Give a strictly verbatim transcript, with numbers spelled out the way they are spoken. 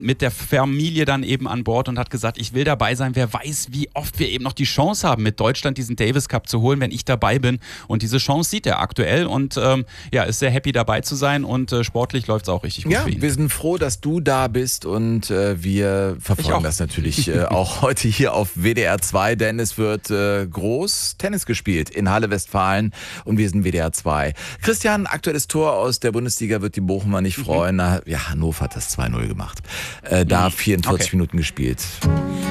mit der Familie dann eben an Bord und hat gesagt, ich will dabei sein. Wer weiß, wie oft wir eben noch die Chance haben, mit Deutschland diesen Davis Cup zu holen, wenn ich dabei bin. Und diese Chance sieht er aktuell und ähm, ja, ist sehr happy dabei zu sein und äh, sportlich läuft es auch richtig gut ja, für ihn. Wir sind froh, dass du da bist und äh, wir verfolgen das natürlich äh, auch heute hier auf W D R zwei, denn es wird äh, groß Tennis gespielt in Halle Westfalen und wir sind W D R zwei. Christian, aktuelles Tor aus der Bundesliga wird die Bochumer nicht freuen. Mhm. Ja, Hannover hat das zwei null gemacht. Äh, da vierundvierzig okay. Minuten gespielt.